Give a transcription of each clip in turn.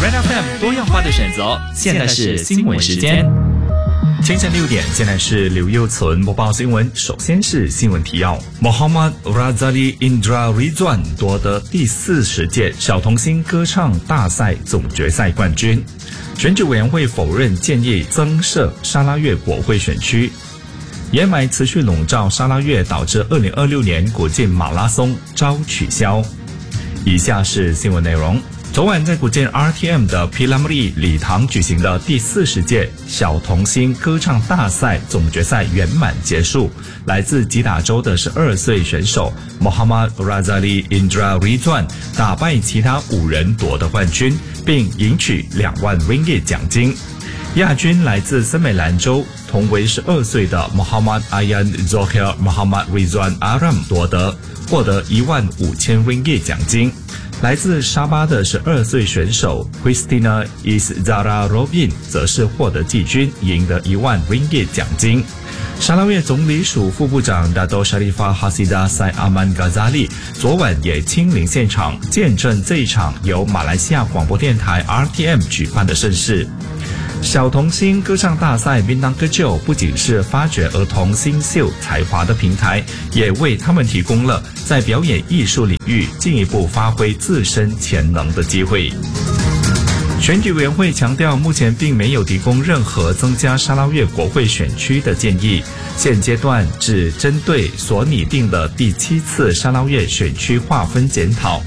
Red FM 多样化的选择，现在是新闻时间。 清晨6点，现在是刘佑存播报新闻。首先是新闻提要 ：Muhammad Razali Indra Rizwan 夺得第40届小童星歌唱大赛总决赛冠军。选举委员会否认建议增设沙拉越国会选区。掩埋持续笼罩沙拉越，导致2026年国际马拉松遭取消。以下是新闻内容。昨晚在古晋 RTM 的皮拉穆利礼堂举行的第40届小童星歌唱大赛总决赛圆满结束。来自吉打州的12岁选手 Muhammad Razali Indra Rizwan 打败其他5人夺得冠军，并赢取2万 ringgit 奖金。亚军来自森美兰州，同为12岁的 Muhammad Ayan Zohir Muhammad Rizwan Aram 获得15000 ringgit 奖金。来自沙巴的12岁选手 Christina Iszara Robin 则是获得季军，赢得1万 ringgit 奖金。沙拉越总理署副部长 Dato Sharifah Hasidah Said Aman Ghazali 昨晚也亲临现场，见证这一场由马来西亚广播电台 RTM 举办的盛事。小童星歌唱大赛 Bintang Kecil 不仅是发掘儿童新秀才华的平台，也为他们提供了在表演艺术领域进一步发挥自身潜能的机会。选举委员会强调，目前并没有提供任何增加沙拉越国会选区的建议，现阶段只针对所拟定的第7次沙拉越选区划分检讨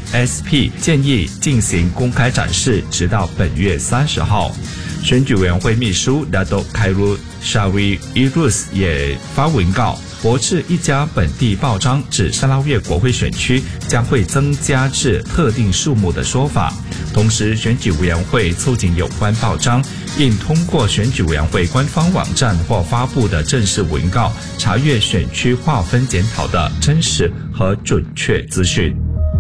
KSP 建议进行公开展示，直到本月30号。选举委员会秘书 Dato Khairul Shawi Idrus 也发文告驳斥一家本地报章指沙拉越国会选区将会增加至特定数目的说法。同时，选举委员会促请有关报章应通过选举委员会官方网站或发布的正式文告，查阅选区划分检讨的真实和准确资讯。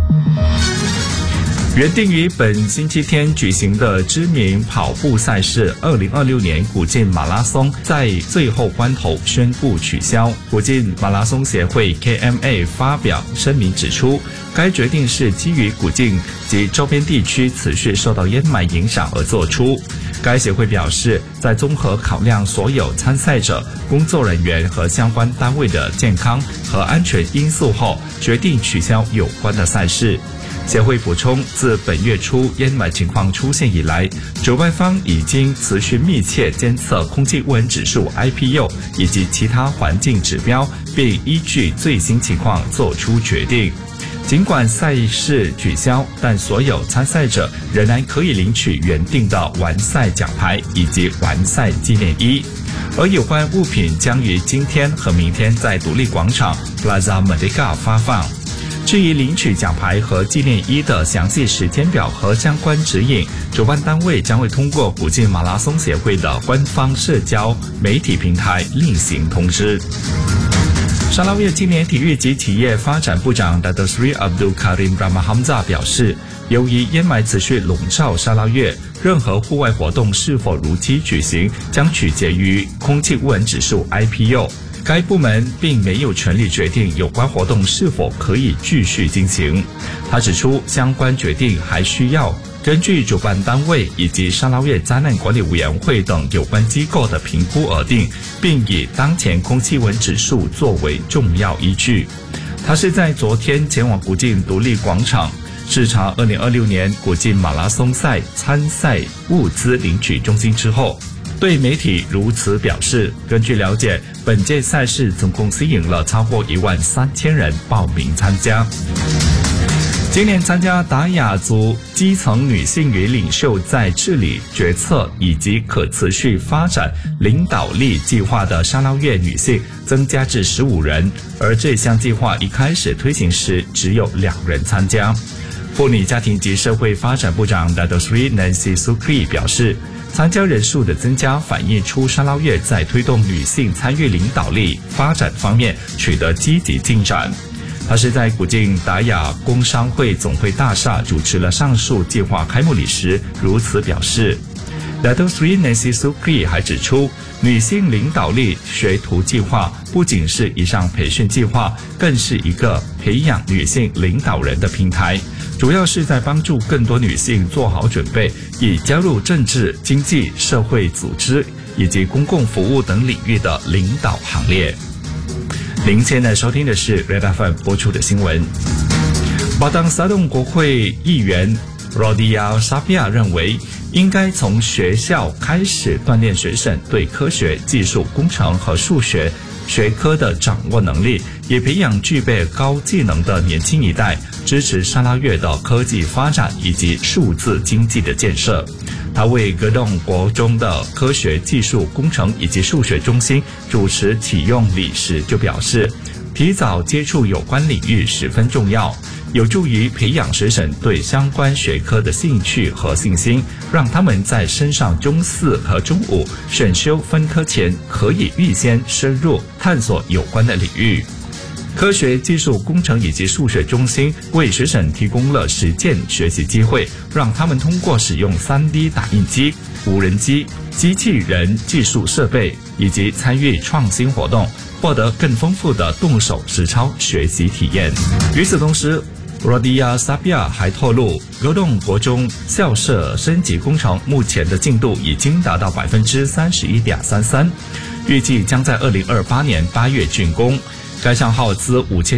原定于本星期天举行的知名跑步赛事2026年古晋马拉松在最后关头宣布取消。古晋马拉松协会 KMA 发表声明指出，该决定是基于古晋及周边地区持续受到烟霾影响而做出。该协会表示，在综合考量所有参赛者、工作人员和相关单位的健康和安全因素后，决定取消有关的赛事。协会补充，自本月初烟霾情况出现以来，主办方已经持续密切监测空气污染指数 IPU 以及其他环境指标，并依据最新情况做出决定。尽管赛事取消，但所有参赛者仍然可以领取原定的完赛奖牌以及完赛纪念衣，而有关物品将于今天和明天在独立广场 Plaza Merdeka 发放。至于领取奖牌和纪念衣的详细时间表和相关指引，主办单位将会通过古晋马拉松协会的官方社交媒体平台另行通知。沙拉越青年体育及企业发展部长 Dato Sri Abdul Karim Rama Hamzah 表示，由于烟霾持续笼罩沙拉越，任何户外活动是否如期举行将取决于空气污染指数 IPU。该部门并没有权利决定有关活动是否可以继续进行。他指出，相关决定还需要根据主办单位以及沙拉越灾难管理委员会等有关机构的评估而定，并以当前空气污染指数作为重要依据。他是在昨天前往古晋独立广场视察2026年古晋马拉松赛参赛物资领取中心之后，对媒体如此表示，根据了解，本届赛事总共吸引了超过13000人报名参加。今年参加达雅族基层女性与领袖在治理、决策以及可持续发展领导力计划的沙拉越女性增加至15人，而这项计划一开始推行时只有2人参加。妇女家庭及社会发展部长 Dato Sri Nancy Sukri 表示，参加人数的增加反映出沙拉越在推动女性参与领导力发展方面取得积极进展。他是在古晋达雅工商会总会大厦主持了上述计划开幕礼时如此表示。Dato Sri Nancy Sukri 还指出，女性领导力学徒计划不仅是一项培训计划，更是一个培养女性领导人的平台。 主要是在帮助更多女性做好准备，以加入政治、经济、社会组织以及公共服务等领域的领导行列。您现在收听的是 Red FM 播出的新闻。巴当萨顿国会议员 Rodia Sapia 认为，应该从学校开始锻炼学生对科学、技术、工程和数学学科的掌握能力，也培养具备高技能的年轻一代，支持沙拉越的科技发展以及数字经济的建设。他为格洞国中的科学、技术、工程以及数学中心主持启用礼时就表示，提早接触有关领域十分重要，有助于培养学生对相关学科的兴趣和信心，让他们在升上中4和中5选修分科前可以预先深入探索有关的领域。科学、技术、工程以及数学中心为学生提供了实践学习机会，让他们通过使用 3D 打印机、无人机、机器人技术设备以及参与创新活动，获得更丰富的动手实操学习体验。与此同时，Rodia Sapia 还透露，格洞国中校舍升级工程目前的进度已经达到 31.33%， 预计将在2028年8月竣工。该项耗资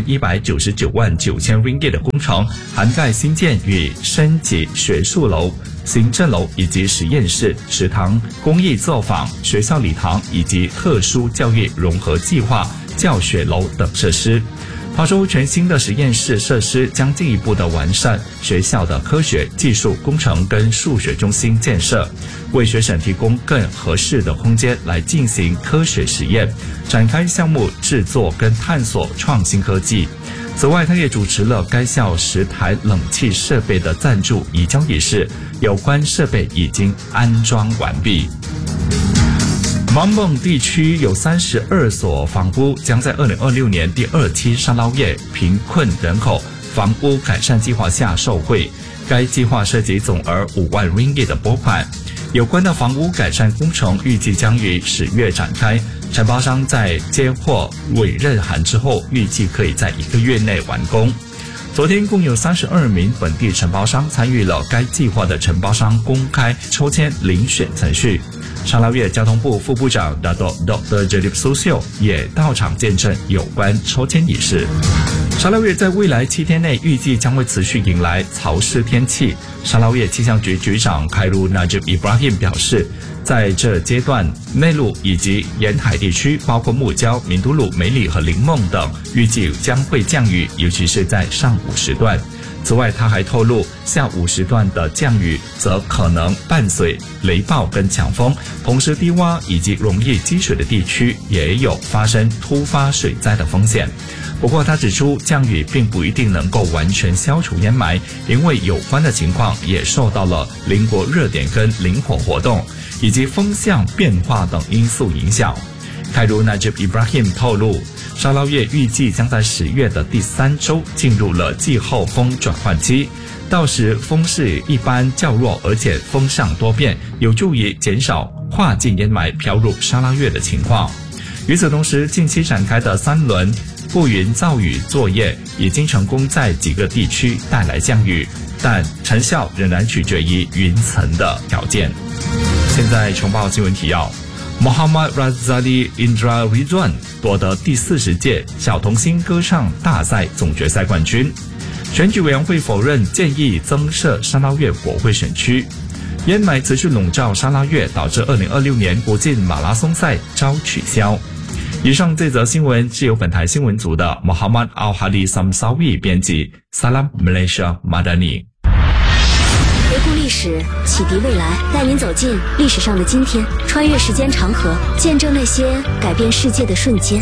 5199万9千 ringgit 的工程，涵盖新建与升级学术楼、行政楼以及实验室、食堂、公益作坊、学校礼堂以及特殊教育融合计划教学楼等设施。他说，全新的实验室设施将进一步的完善学校的科学、技术、工程跟数学中心建设，为学生提供更合适的空间来进行科学实验，展开项目制作跟探索创新科技。此外，他也主持了该校10台冷气设备的赞助移交仪式，有关设备已经安装完毕。芒蒙地区有32所房屋将在2026年第2期沙捞越贫困人口房屋改善计划下受惠，该计划涉及总额5万 ringgit 的拨款。有关的房屋改善工程预计将于10月展开，承包商在接获委任函之后，预计可以在1个月内完工。昨天共有32名本地承包商参与了该计划的承包商公开抽签遴选程序。沙捞越交通部副部长 Dr. Jelip Susio 也到场见证有关抽签仪式。沙捞越在未来7天内预计将会持续迎来潮湿天气。沙捞越气象局局长凯鲁纳吉伊布拉欣表示，在这阶段，内陆以及沿海地区，包括木礁、明都鲁、梅里和林梦等，预计将会降雨，尤其是在上午时段。此外，他还透露，下午时段的降雨则可能伴随雷暴跟强风，同时低洼以及容易积水的地区也有发生突发水灾的风险。不过，他指出，降雨并不一定能够完全消除烟霾，因为有关的情况也受到了邻国热点跟灵活活动以及风向变化等因素影响。凯鲁纳吉伊布拉欣透露，沙捞越预计将在10月的第3周进入了季候风转换期，到时风势一般较弱，而且风向多变，有助于减少跨境烟霾飘入沙捞越的情况。与此同时，近期展开的3轮布云造雨作业已经成功在几个地区带来降雨，但成效仍然取决于云层的条件。现在重报新闻提要。Muhammad Razali Indra Ridwan 夺得第40届小童星歌唱大赛总决赛冠军。选举委员会否认建议增设沙捞越国会选区。烟霾持续笼罩沙拉越，导致2026年国际马拉松赛遭取消。以上这则新闻是由本台新闻组的 Muhammad Al-Hadi Samsawi 编辑。Salam Malaysia Madani。 回顾历史，启迪未来，带您走进历史上的今天，穿越时间长河，见证那些改变世界的瞬间。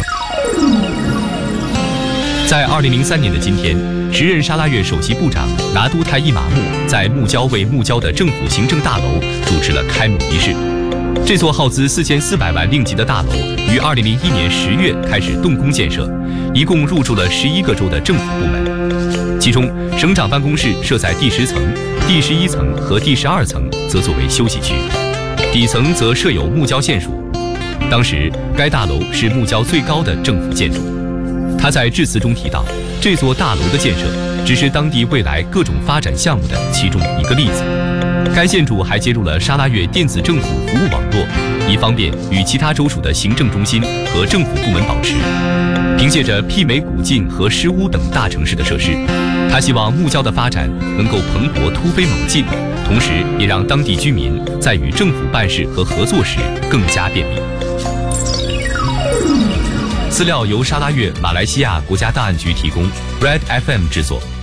在2003年的今天，时任沙拉越首席部长拿督泰伊马木在木礁为木礁的政府行政大楼主持了开幕仪式。这座耗资4400万令吉的大楼于2001年10月开始动工建设，一共入驻了11个州的政府部门，其中省长办公室设在第10层、第11层和第12层则作为休息区，底层则设有木礁县署。当时该大楼是木礁最高的政府建筑。 他在致辞中提到，这座大楼的建设只是当地未来各种发展项目的其中一个例子。该建筑还接入了沙拉越电子政府服务网络，以方便与其他州属的行政中心和政府部门保持。凭借着媲美古晋和诗乌等大城市的设施，他希望木郊的发展能够蓬勃突飞猛进，同时也让当地居民在与政府办事和合作时更加便利。资料由沙拉越马来西亚国家档案局提供 ，Red FM 制作。